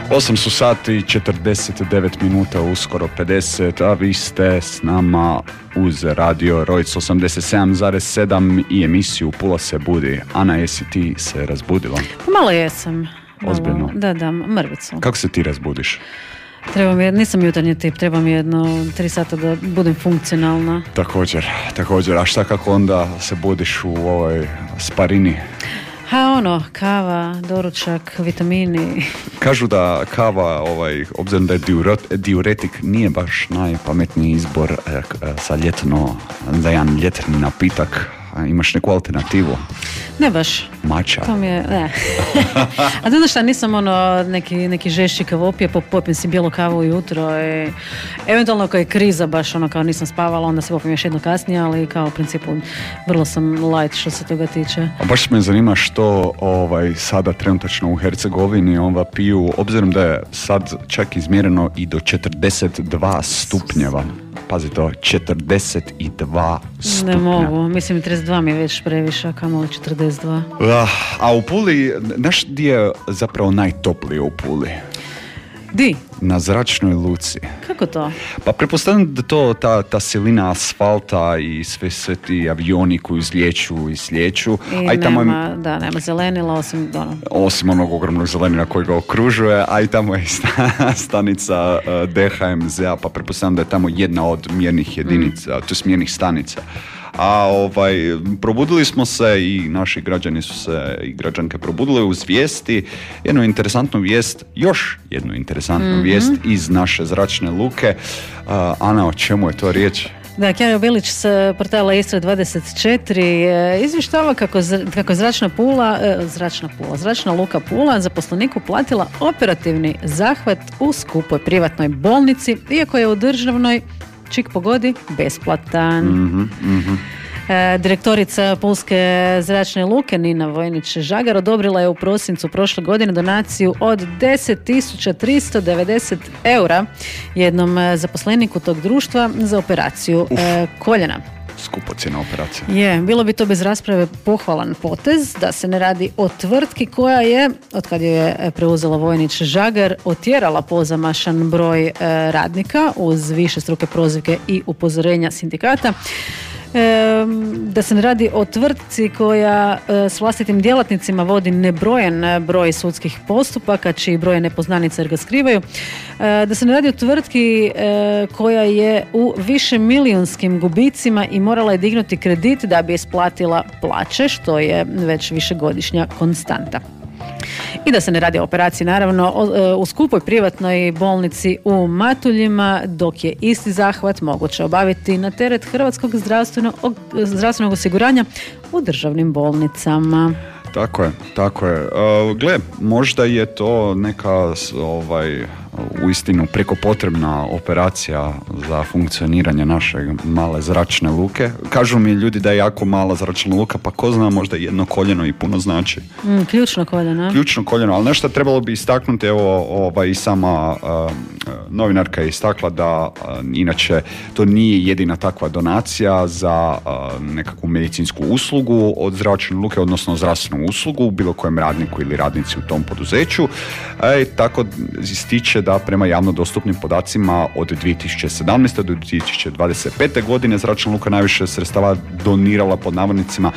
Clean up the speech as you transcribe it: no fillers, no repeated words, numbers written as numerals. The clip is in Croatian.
8 su sati i 49 minuta, uskoro 50, a vi ste s nama uz radio Rojc 87,7 i emisiju Pula se budi. Ana, jesi ti se razbudila? Malo jesam. Ozbiljno? Da, mrvicu. Kako se ti razbudiš? Nisam jutarnji tip, treba mi jedno 3 sata da budem funkcionalna. Također. A šta kako onda se budiš u ovoj sparini? Kava, doručak, vitamini. Kažu da kava, obzirom da je diuretik, nije baš najpametniji izbor za jedan ljetarni napitak. Imaš neku alternativu? Ne baš. Mača? To mi je, ne. A znaš šta, nisam neki žešći kavopije, popijem si bijelu kavu ujutro i eventualno ako je kriza baš kao nisam spavala, onda se popijem još jedno kasnije, ali kao u principu vrlo sam light što se toga tiče. A baš me zanima što sada trenutačno u Hercegovini piju, obzirom da je sad čak izmjereno i do 42 stupnjeva. Pazi to, 42 stupnja. Ne mogu, mislim 32 mi je već previše, kamoli 42. A u Puli, znaš gdje je zapravo najtoplije u Puli? Di? Na zračnoj luci. Kako to? Pa pretpostavljam da to ta silina asfalta i sve ti avioni koji slijeću. I nema zelenila osim onog ogromnog zelenila koji ga okružuje, a i tamo je stanica DHMZ-a, pa pretpostavljam da je tamo jedna od mjernih jedinica, to je mjernih stanica. A probudili smo se i naši građani su se i građanke probudile uz vijesti, još jednu interesantnu vijest iz naše zračne luke. Ana, o čemu je to riječ? Da, Kjaro Bilić s portala Istra 24 izvještava kako zračna luka Pula zaposleniku platila operativni zahvat u skupoj privatnoj bolnici, iako je u državnoj, čik pogodi, besplatan. Direktorica Pulske zračne luke Nina Vojnić-Žagar odobrila je u prosincu prošle godine donaciju od 10.390 eura jednom zaposleniku tog društva za operaciju koljena. Skupocjena operacija. Bilo bi to bez rasprave pohvalan potez da se ne radi o tvrtki koja je, otkad je preuzela Vojnić-Žagar, otjerala pozamašan broj radnika uz višestruke prozivke i upozorenja sindikata. Da se ne radi o tvrtci koja s vlastitim djelatnicima vodi nebrojen broj sudskih postupaka, čiji broj je nepoznanica jer ga skrivaju. Da se ne radi o tvrtki koja je u višemilijunskim gubicima i morala je dignuti kredit da bi isplatila plaće, što je već višegodišnja konstanta. I da se ne radi o operaciji, naravno, u skupoj privatnoj bolnici u Matuljima, dok je isti zahvat moguće obaviti na teret Hrvatskog zdravstvenog osiguranja u državnim bolnicama. Tako je. Gle, možda je to neka uistinu preko potrebna operacija za funkcioniranje naše male zračne luke. Kažu mi ljudi da je jako mala zračna luka, pa ko zna, možda jedno koljeno i puno znači. Ključno koljeno, ali nešto trebalo bi istaknuti, i sama novinarka je istakla da inače to nije jedina takva donacija za nekakvu medicinsku uslugu od zračne luke, odnosno zdravstvenu uslugu u bilo kojem radniku ili radnici u tom poduzeću. Tako ističe da prema javno dostupnim podacima od 2017. do 2025. godine zračna luka najviše sredstava donirala pod navodnicima